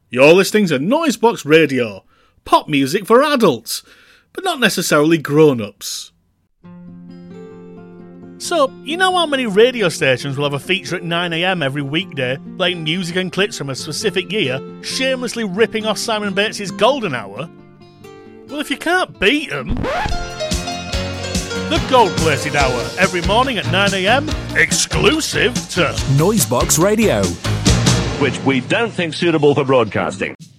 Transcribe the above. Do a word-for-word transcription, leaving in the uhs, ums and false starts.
You're listening to Noisebox Radio, pop music for adults, but not necessarily grown-ups. So, you know how many radio stations will have a feature at nine a m every weekday, playing music and clips from a specific year, shamelessly ripping off Simon Bates' Golden Hour? Well, if you can't beat them, the Gold-Plated Hour, every morning at nine a m, exclusive to Noisebox Radio, which we don't think suitable for broadcasting.